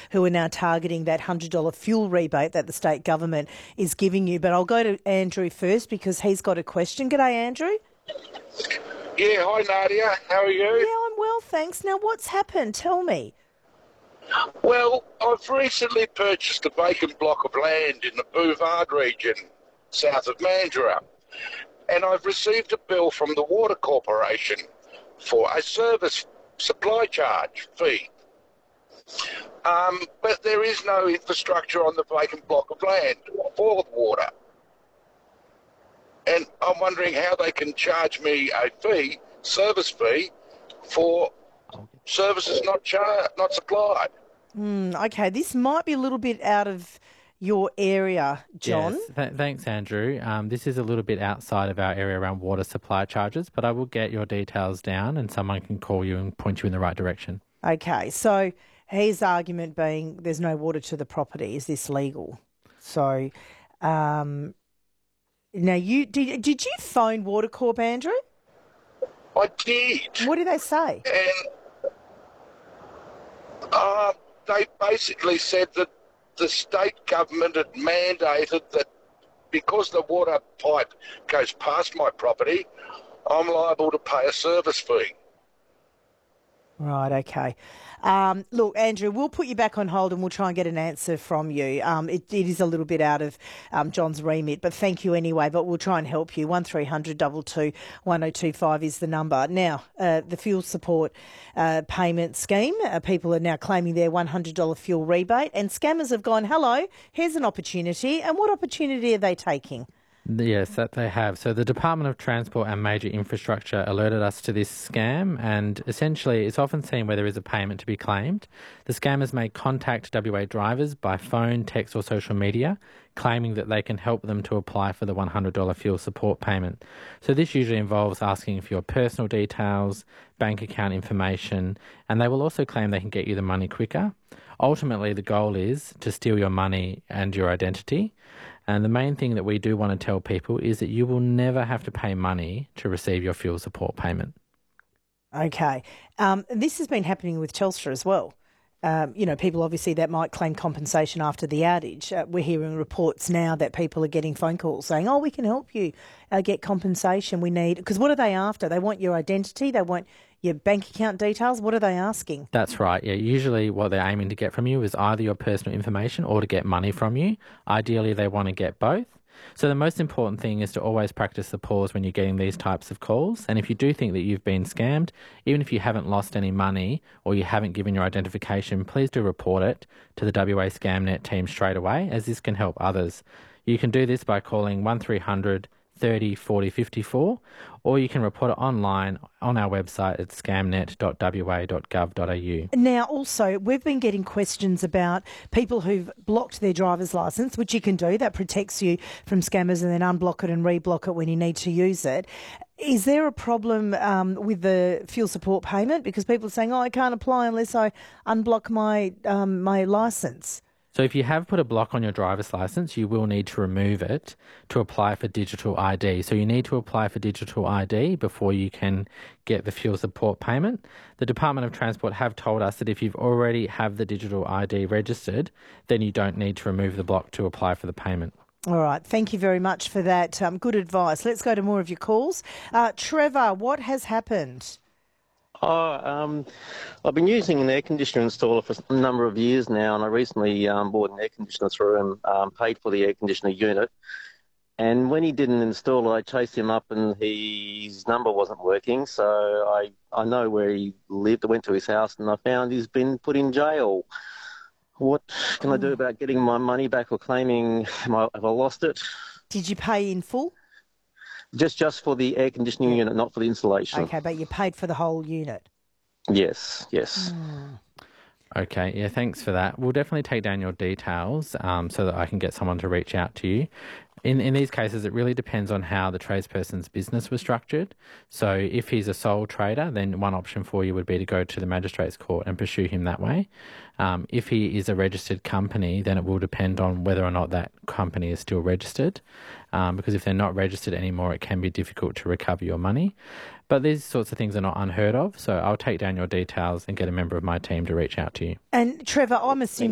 who are now targeting that $100 fuel rebate that the state government is giving you. But I'll go to Andrew first because he's got a question. G'day, Andrew. Yeah, hi Nadia, how are you? Yeah, I'm well, thanks. Now, what's happened? Tell me. Well, I've recently purchased a vacant block of land in the Bouvard region, south of Mandurah, and I've received a bill from the Water Corporation for a service supply charge fee. But there is no infrastructure on the vacant block of land for water. And I'm wondering how they can charge me a fee, service fee, for services not supplied. Okay, this might be a little bit out of your area, John. Yes, thanks, Andrew. This is a little bit outside of our area around water supply charges, but I will get your details down and someone can call you and point you in the right direction. Okay, so his argument being there's no water to the property. Is this legal? So, now you did you phone Water Corp, Andrew? I did. What did they say? And they basically said that the state government had mandated that because the water pipe goes past my property, I'm liable to pay a service fee. Right, okay. Look, Andrew, we'll put you back on hold and we'll try and get an answer from you. It is a little bit out of John's remit, but thank you anyway, but we'll try and help you. 1300 22 1025 is the number. Now, the fuel support payment scheme, people are now claiming their $100 fuel rebate, and scammers have gone, hello, here's an opportunity. And what opportunity are they taking? Yes, that they have. So the Department of Transport and Major Infrastructure alerted us to this scam, and essentially it's often seen where there is a payment to be claimed. The scammers may contact WA drivers by phone, text or social media, claiming that they can help them to apply for the $100 fuel support payment. So this usually involves asking for your personal details, bank account information, and they will also claim they can get you the money quicker. Ultimately, the goal is to steal your money and your identity. And the main thing that we do want to tell people is that you will never have to pay money to receive your fuel support payment. Okay. This has been happening with Telstra as well. People obviously that might claim compensation after the outage. We're hearing reports now that people are getting phone calls saying, oh, we can help you get compensation. We need, because what are they after? They want your identity. They want your bank account details. What are they asking? That's right. Yeah. Usually what they're aiming to get from you is either your personal information or to get money from you. Ideally, they want to get both. So the most important thing is to always practice the pause when you're getting these types of calls. And if you do think that you've been scammed, even if you haven't lost any money or you haven't given your identification, please do report it to the WA ScamNet team straight away, as this can help others. You can do this by calling 1300 30 40 54, or you can report it online on our website at scamnet.wa.gov.au. Now, also, we've been getting questions about people who've blocked their driver's licence, which you can do. That protects you from scammers, and then unblock it and reblock it when you need to use it. Is there a problem with the fuel support payment? Because people are saying, I can't apply unless I unblock my licence. So if you have put a block on your driver's licence, you will need to remove it to apply for digital ID. So you need to apply for digital ID before you can get the fuel support payment. The Department of Transport have told us that if you've already have the digital ID registered, then you don't need to remove the block to apply for the payment. All right. Thank you very much for that. Good advice. Let's go to more of your calls. Trevor, what has happened? I've been using an air conditioner installer for a number of years now, and I recently bought an air conditioner through and paid for the air conditioner unit. And when he didn't install it, I chased him up and his number wasn't working, so I know where he lived. I went to his house and I found he's been put in jail. What can I do about getting my money back or claiming have I lost it? Did you pay in full? Just for the air conditioning unit, not for the installation. Okay, but you paid for the whole unit? Yes. Okay, yeah, thanks for that. We'll definitely take down your details so that I can get someone to reach out to you. In these cases, it really depends on how the tradesperson's business was structured. So if he's a sole trader, then one option for you would be to go to the magistrate's court and pursue him that way. If he is a registered company, then it will depend on whether or not that company is still registered. Because if they're not registered anymore, it can be difficult to recover your money. But these sorts of things are not unheard of. So I'll take down your details and get a member of my team to reach out to you. And Trevor, I'm assuming